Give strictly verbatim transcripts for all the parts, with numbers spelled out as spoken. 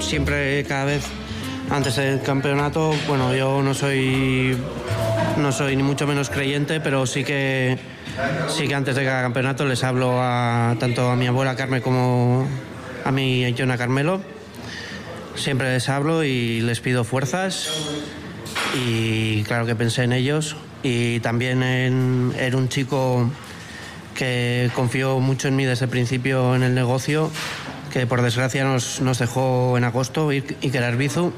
siempre, cada vez antes del campeonato, bueno, yo no soy, no soy ni mucho menos creyente, pero sí que, sí que antes de cada campeonato les hablo a, tanto a mi abuela Carmen como a mi Yona Carmelo. Siempre les hablo y les pido fuerzas y claro que pensé en ellos y también en, en un chico que confió mucho en mí desde el principio en el negocio, que por desgracia nos, nos dejó en agosto, Iker Arbizu,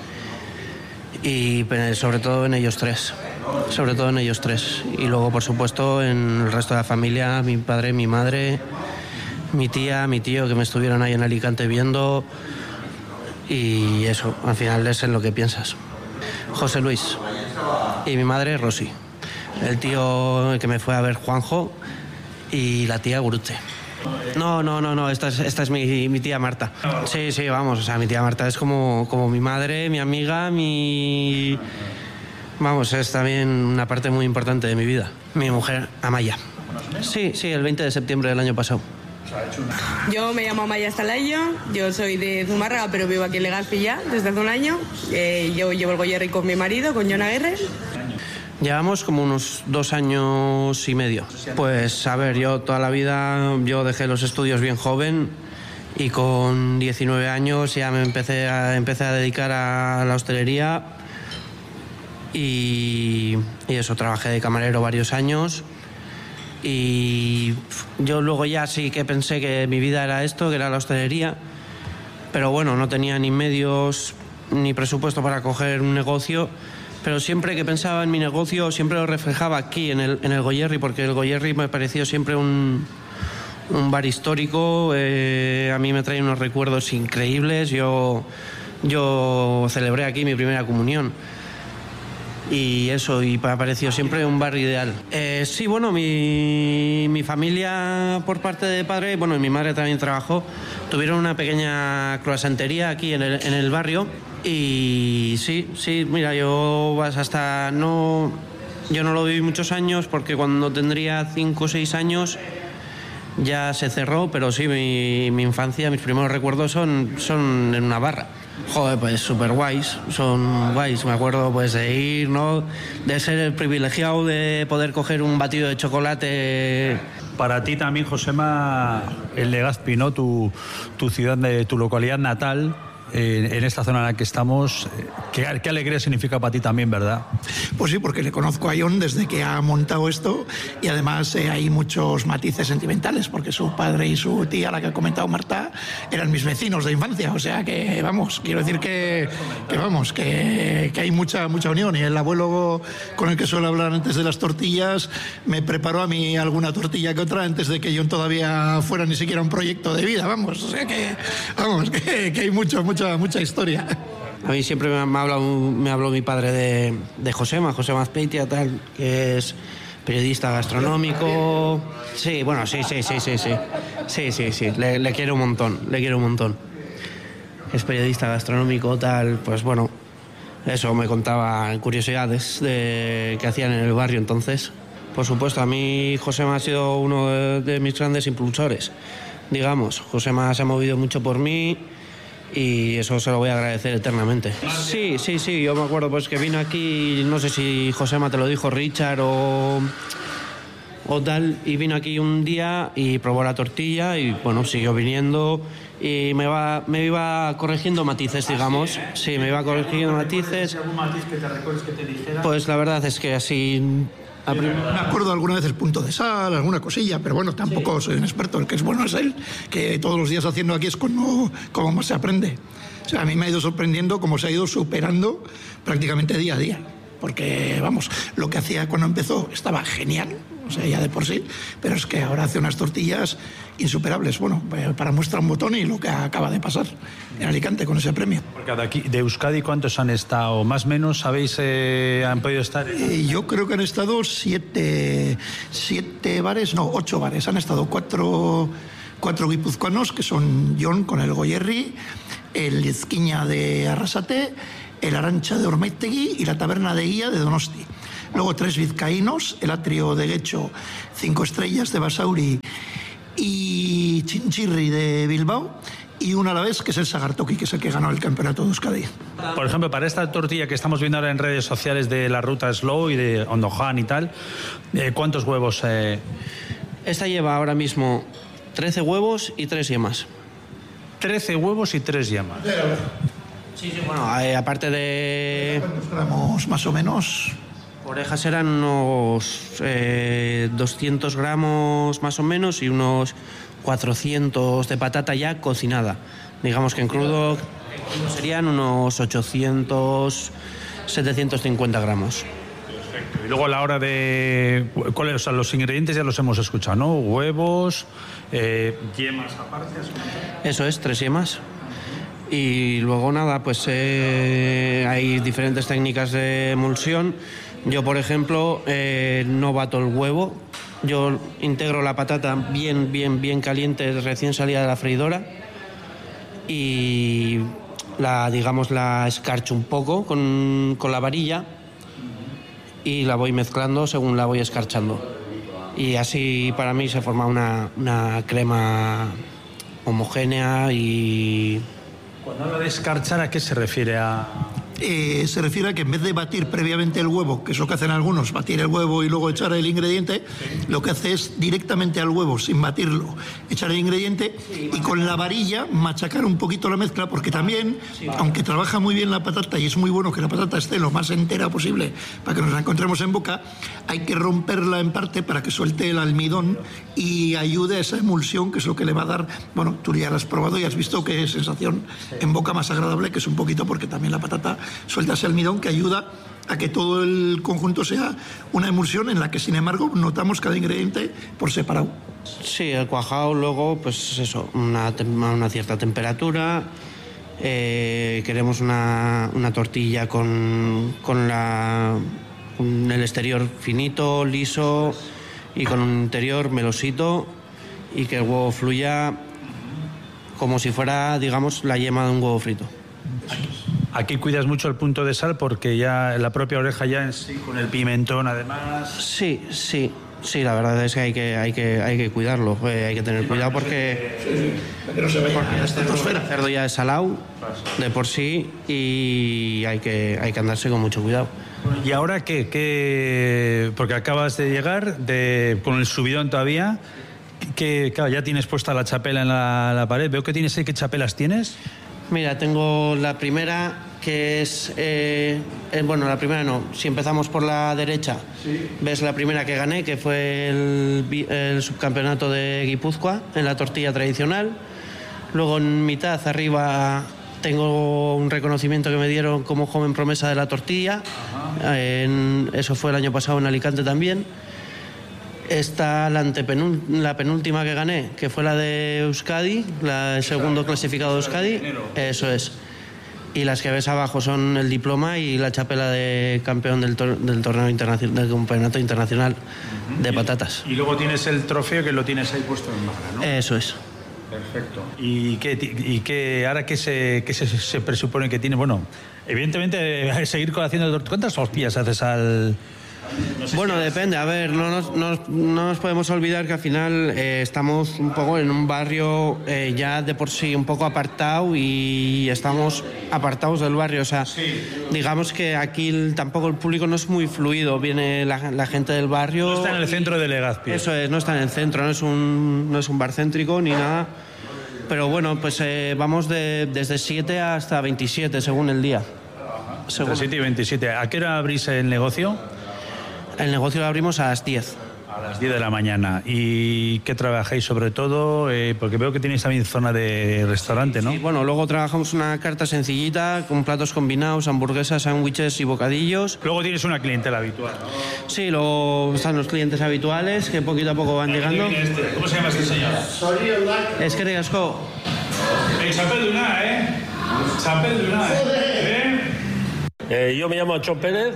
y sobre todo en ellos tres, sobre todo en ellos tres. Y luego, por supuesto, en el resto de la familia, mi padre, mi madre, mi tía, mi tío, que me estuvieron ahí en Alicante viendo, y eso, al final es en lo que piensas. José Luis y mi madre, Rosy. El tío que me fue a ver, Juanjo, y la tía Gurute. No, no, no, no, esta es, esta es mi, mi tía Marta. Sí, sí, vamos, o sea, mi tía Marta es como, como mi madre, mi amiga, mi... Vamos, es también una parte muy importante de mi vida. Mi mujer, Amaya. Sí, sí, el veinte de septiembre del año pasado. Yo me llamo Amaya Estalayo, yo soy de Zumárraga, pero vivo aquí en Legazpi ya desde hace un año. Eh, yo llevo el Goyerri con mi marido, con Jon Aguirre. Llevamos como unos dos años y medio. Pues a ver, yo toda la vida, yo dejé los estudios bien joven y con diecinueve años ya me empecé a, empecé a dedicar a la hostelería y, y eso, trabajé de camarero varios años y yo luego ya sí que pensé que mi vida era esto, que era la hostelería, pero bueno, no tenía ni medios ni presupuesto para coger un negocio. Pero siempre que pensaba en mi negocio, siempre lo reflejaba aquí, en el, en el Goyerri, porque el Goyerri me pareció siempre un, un bar histórico. Eh, a mí me trae unos recuerdos increíbles. Yo, yo celebré aquí mi primera comunión. Y eso, y me pareció siempre un bar ideal. Eh, sí, bueno, mi, mi familia por parte de padre, bueno, y mi madre también trabajó, tuvieron una pequeña croissantería aquí en el, en el barrio. Y sí, sí, mira, yo vas hasta no, yo no lo viví muchos años porque cuando tendría cinco o seis años ya se cerró, pero sí, mi, mi infancia, mis primeros recuerdos son, son en una barra. Joder, pues súper guays, son guays, me acuerdo pues de ir, ¿no? De ser el privilegiado de poder coger un batido de chocolate. Para ti también, Josema, el Legazpi, ¿no? Tu, tu ciudad, de, tu localidad natal. En, en esta zona en la que estamos, ¿qué, qué alegría significa para ti también, verdad? Pues sí, porque le conozco a Jon desde que ha montado esto y además eh, hay muchos matices sentimentales porque su padre y su tía, la que ha comentado Marta, eran mis vecinos de infancia, o sea que vamos, quiero decir que, que vamos, que, que hay mucha, mucha unión y el abuelo con el que suelo hablar antes de las tortillas me preparó a mí alguna tortilla que otra antes de que Jon todavía fuera ni siquiera un proyecto de vida, vamos, o sea que, vamos, que, que hay mucho, mucho Mucha, mucha historia. A mí siempre me ha hablado, me habló mi padre de, de Josema, Josema Azpeitia, tal, que es periodista gastronómico. Sí, bueno, sí, sí, sí, sí, sí. Sí, sí, sí. Le, le quiero un montón, le quiero un montón. Es periodista gastronómico, tal, pues bueno, eso me contaba curiosidades de, que hacían en el barrio entonces. Por supuesto, a mí Josema ha sido uno de, de mis grandes impulsores, digamos. Josema se ha movido mucho por mí. Y eso se lo voy a agradecer eternamente. Sí, sí, sí, yo me acuerdo pues que vino aquí, no sé si Josema te lo dijo, Richard o, o tal, y vino aquí un día y probó la tortilla y bueno, siguió viniendo y me, va, me iba corrigiendo matices, digamos. Sí, me iba corrigiendo matices. ¿Algún matiz que te recuerdes que te dijera? Pues la verdad es que así... Me acuerdo alguna vez el punto de sal, alguna cosilla, pero bueno, tampoco soy un experto. El que es bueno es él, que todos los días haciendo aquí es como, como más se aprende. O sea, a mí me ha ido sorprendiendo cómo se ha ido superando prácticamente día a día. Porque, vamos, lo que hacía cuando empezó estaba genial, o sea, ya de por sí, pero es que ahora hace unas tortillas insuperables. Bueno, para muestra un botón y lo que acaba de pasar en Alicante con ese premio. Porque de aquí, de Euskadi, ¿cuántos han estado? ¿Más o menos sabéis, eh, han podido estar? Eh, yo creo que han estado siete, siete bares, no, ocho bares. Han estado cuatro, cuatro guipuzcoanos, que son Jon con el Goyerri, el Ezquina de Arrasate, el Arancha de Ormaitegui y la Taberna de Guía de Donosti. Luego tres vizcaínos, el Atrio de Guecho, Cinco Estrellas de Basauri y Chinchirri de Bilbao. y una a la vez, que es el Sagartoki, que es el que ganó el campeonato de Euskadi. Por ejemplo, para esta tortilla que estamos viendo ahora en redes sociales de la ruta Slow y de Ondojan y tal, eh, ¿cuántos huevos? Eh... Esta lleva ahora mismo trece huevos y tres yemas. trece huevos y tres yemas. Sí, sí, bueno, eh, aparte de... ¿Cuántos gramos más o menos? Orejas eran unos eh, doscientos gramos más o menos y unos cuatrocientos de patata ya cocinada. Digamos que en crudo serían unos ochocientos, setecientos cincuenta gramos. Perfecto. Y luego a la hora de... ¿Cuáles? O sea, los ingredientes ya los hemos escuchado, ¿no? Huevos, eh, yemas aparte. Eso es, tres yemas. Y luego nada, pues eh, hay diferentes técnicas de emulsión. Yo, por ejemplo, eh, no bato el huevo. Yo integro la patata bien, bien, bien caliente, recién salida de la freidora. Y la, digamos, la escarcho un poco con, con la varilla y la voy mezclando según la voy escarchando. Y así para mí se forma una, una crema homogénea y... Cuando habla de escarchar, ¿a qué se refiere? A... Eh, se refiere a que en vez de batir previamente el huevo, que es lo que hacen algunos, batir el huevo y luego echar el ingrediente, sí. Lo que hace es directamente al huevo, sin batirlo, echar el ingrediente y con la varilla machacar un poquito la mezcla, porque también, sí, vale. Aunque trabaja muy bien la patata y es muy bueno que la patata esté lo más entera posible para que nos la encontremos en boca, hay que romperla en parte para que suelte el almidón y ayude a esa emulsión, que es lo que le va a dar, bueno, tú ya la has probado y has visto qué sensación en boca más agradable, que es un poquito porque también la patata suelta ese almidón que ayuda a que todo el conjunto sea una emulsión en la que, sin embargo, notamos cada ingrediente por separado. Sí, el cuajado luego, pues eso, una, una cierta temperatura. Eh, queremos una, una tortilla con, con, la, con el exterior finito, liso y con un interior melosito y que el huevo fluya como si fuera, digamos, la yema de un huevo frito. Aquí cuidas mucho el punto de sal porque ya la propia oreja ya en sí, con el pimentón además... Sí, sí, sí, la verdad es que hay que, hay que, hay que cuidarlo, eh, hay que tener cuidado porque... Sí, sí, que no se vaya a esta atmósfera. El cerdo ya es salado de por sí y hay que, hay que andarse con mucho cuidado. ¿Y ahora qué? ¿Qué? Porque acabas de llegar de, con el subidón todavía... Que, claro, ya tienes puesta la chapela en la, la pared. Veo que tienes ahí. ¿Qué chapelas tienes? Mira, tengo la primera que es... Eh, eh, bueno, la primera no. Si empezamos por la derecha, sí. Ves la primera que gané, que fue el, el subcampeonato de Guipúzcoa en la tortilla tradicional. Luego en mitad, arriba, tengo un reconocimiento que me dieron como joven promesa de la tortilla. En, eso fue el año pasado en Alicante también. Está la, antepenúltima, la penúltima que gané, que fue la de Euskadi, la, el segundo clasificado de Euskadi. Eso es. Y las que ves abajo son el diploma y la chapela de campeón del, tor del torneo internacional, del campeonato internacional uh-huh. de patatas. Y, y luego tienes el trofeo que lo tienes ahí puesto en barra, ¿no? Eso es. Perfecto. ¿Y qué, y qué ahora qué se, qué se, se presupone que tiene? Bueno, evidentemente seguir haciendo. ¿Cuántas tortillas haces al...? No sé bueno, si depende. A ver, no nos, no, no nos podemos olvidar que al final eh, estamos un poco en un barrio eh, ya de por sí un poco apartado y estamos apartados del barrio. O sea, sí. Digamos que aquí tampoco el público no es muy fluido. Viene la, la gente del barrio. No está en el centro de Legazpi. Eso es, no está en el centro. No es un, no es un bar céntrico ni nada. Pero bueno, pues eh, vamos de, desde siete hasta veintisiete según el día. Según... Entre siete y veintisiete. ¿A qué hora abrís el negocio? El negocio lo abrimos a las diez. A las diez de la mañana. ¿Y qué trabajáis sobre todo? Eh, porque veo que tenéis también zona de restaurante, ¿no? Sí, bueno, luego trabajamos una carta sencillita con platos combinados, hamburguesas, sándwiches y bocadillos. Luego tienes una clientela habitual, ¿no? Sí, luego están los clientes habituales que poquito a poco van llegando. Este. ¿Cómo se llama este señor? Es que Regasco. Eh, Chapel Duna, ¿eh? Chapel Duna, ¿eh? eh yo me llamo Anchón Pérez.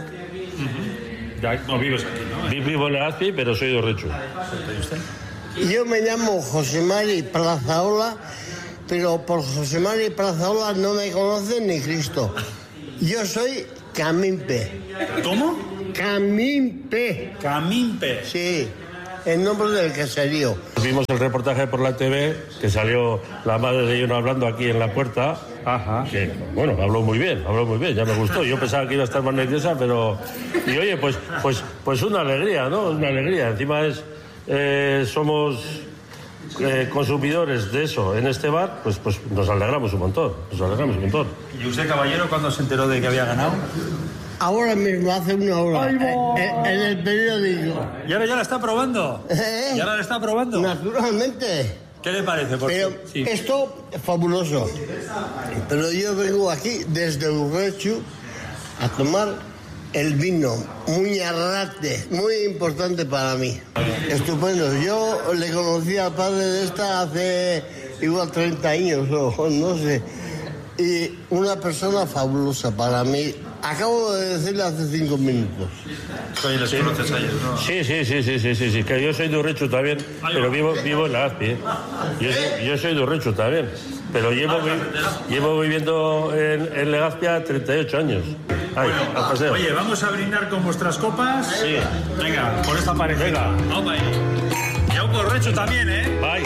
No vives aquí, ¿no? Vivo en Legazpi, pero soy de Orrechu. ¿Y usted? Yo me llamo José Mari Plazaola, pero por José Mari Plazaola no me conocen ni Cristo. Yo soy Camimpe. ¿Cómo? Camimpe. Camimpe. Sí. en nombre del caserío. Vimos el reportaje por la T V que salió la madre de John hablando aquí en la puerta. Ajá. Que, bueno, habló muy bien, habló muy bien, ya me gustó. Yo pensaba que iba a estar más nerviosa, pero... Y oye, pues, pues, pues una alegría, ¿no? Una alegría. Encima es... Eh, somos... Eh, consumidores de eso en este bar, pues, pues nos alegramos un montón, nos alegramos un montón. ¿Y usted, caballero, cuándo se enteró de que había ganado? Ahora mismo, hace una hora, en, en el periódico. ¿Y ahora ya la está probando? ¿Eh? ¿Y ahora la está probando? Naturalmente. ¿Qué le parece? Por Pero sí. esto es fabuloso. Pero yo vengo aquí desde Urrechu a tomar el vino, Muñarrate, muy importante para mí. Estupendo. Yo le conocí al padre de esta hace igual treinta años o no sé. Y una persona fabulosa para mí. Acabo de decirle hace cinco minutos. Oye, ¿les conoces a ellos, no? Sí, sí, sí, sí, sí, sí, sí, que yo soy de Urrechu también, pero vivo, vivo en la Azpi, ¿eh? Yo soy, yo soy de Urrechu también, pero llevo, llevo viviendo en, en Legazpia treinta y ocho años. Ay, bueno, al paseo. Oye, vamos a brindar con vuestras copas. Sí. Venga, por esta pareja. Venga. Vamos ahí. Y a un borracho también, ¿eh? Bye.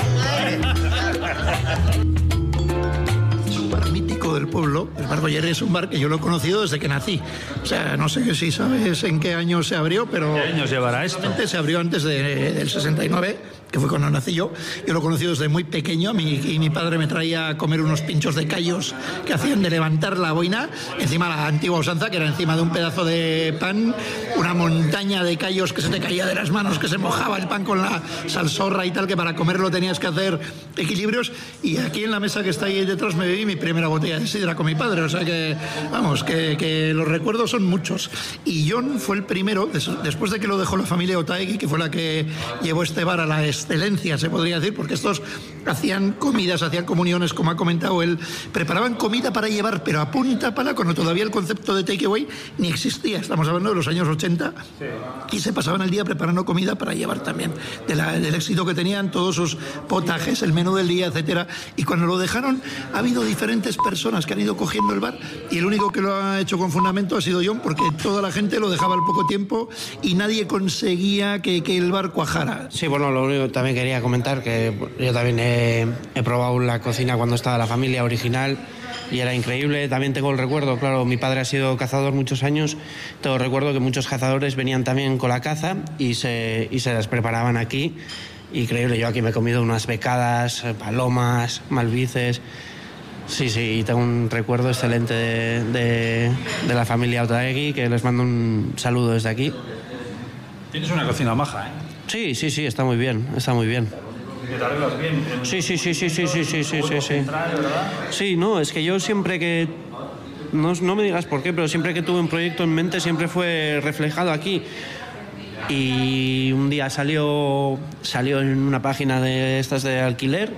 Mítico del pueblo. El Bar Goyerri es un bar que yo lo he conocido desde que nací. O sea, no sé si sabes en qué año se abrió, pero... ¿Qué años llevará esto? Se abrió antes de, del sesenta y nueve, que fue cuando nací yo. Yo lo he conocido desde muy pequeño. Mi, y mi padre me traía a comer unos pinchos de callos que hacían de levantar la boina, encima la antigua usanza, que era encima de un pedazo de pan, una montaña de callos que se te caía de las manos, que se mojaba el pan con la salsorra y tal, que para comerlo tenías que hacer equilibrios. Y aquí en la mesa que está ahí detrás me bebí mi primera botella de sidra con mi padre. O sea que, vamos, que, que los recuerdos son muchos. Y John fue el primero, des, después de que lo dejó la familia Otaegui, que fue la que llevó este bar a la excelencia, se podría decir, porque estos hacían comidas, hacían comuniones, como ha comentado él, preparaban comida para llevar, pero a punta pala, cuando todavía el concepto de takeaway ni existía. Estamos hablando de los años ochenta, sí. Y se pasaban el día preparando comida para llevar también, de la, del éxito que tenían todos sus potajes, el menú del día, etcétera. Y cuando lo dejaron, ha habido diferentes personas que han ido cogiendo el bar, y el único que lo ha hecho con fundamento ha sido John, porque toda la gente lo dejaba al poco tiempo y nadie conseguía que, que el bar cuajara. Sí, bueno, lo único que también quería comentar, que yo también he, he probado la cocina cuando estaba la familia original y era increíble. También tengo el recuerdo, claro, mi padre ha sido cazador muchos años, tengo el recuerdo que muchos cazadores venían también con la caza y se, y se las preparaban aquí. Increíble, yo aquí me he comido unas becadas, palomas, malvices. Sí, sí, y tengo un recuerdo excelente de, de, de la familia Otaegui, que les mando un saludo desde aquí. Tienes una cocina maja, ¿eh? Sí, sí, sí, está muy bien, está muy bien. ¿Te arreglas bien? Sí, sí, sí, sí, sí, sí, sí, sí, sí, sí. Sí, no, es que yo siempre que... No, no me digas por qué, pero siempre que tuve un proyecto en mente siempre fue reflejado aquí. Y un día salió, salió en una página de estas de alquiler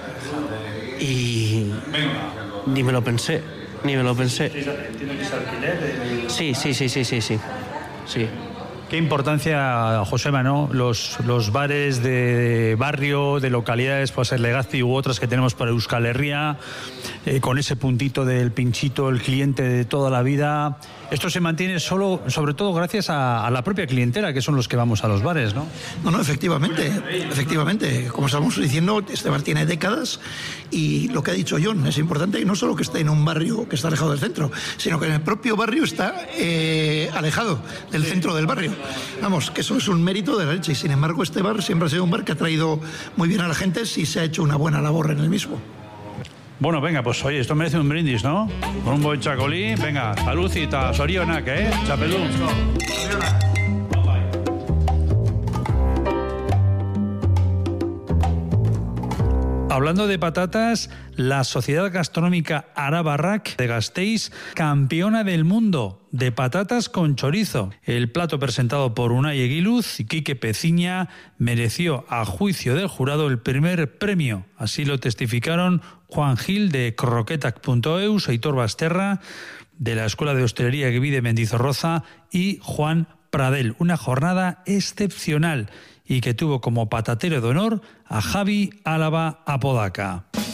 y ni me lo pensé, ni me lo pensé. ¿Tiene que ser alquiler? Sí, sí, sí, sí, sí, sí. Sí. Qué importancia, Josema, ¿no? Los, los bares de barrio, de localidades, puede ser Legazpi u otras que tenemos para Euskal Herria, eh, con ese puntito del pinchito, el cliente de toda la vida. Esto se mantiene solo, sobre todo gracias a, a la propia clientela, que son los que vamos a los bares, ¿no? No, no, efectivamente, efectivamente. Como estamos diciendo, este bar tiene décadas y lo que ha dicho John es importante, y no solo que esté en un barrio que está alejado del centro, sino que en el propio barrio está eh, alejado del centro del barrio. Vamos, que eso es un mérito de la leche, y sin embargo este bar siempre ha sido un bar que ha traído muy bien a la gente si se ha hecho una buena labor en el mismo. Bueno, venga, pues oye, esto merece un brindis, ¿no? Con un buen chacolí, venga, saludcita, sorionak, ¿eh? Chapelún. Hablando de patatas, la Sociedad Gastronómica Arabarrak de Gasteiz, campeona del mundo de patatas con chorizo. El plato presentado por Unai Egiluz y Quique Peciña mereció, a juicio del jurado, el primer premio. Así lo testificaron Juan Gil de croquetac punto eus, Aitor Basterra de la Escuela de Hostelería Gueví de Mendizorroza y Juan Pradel. Una jornada excepcional y que tuvo como patatero de honor a Javi Álava Apodaca.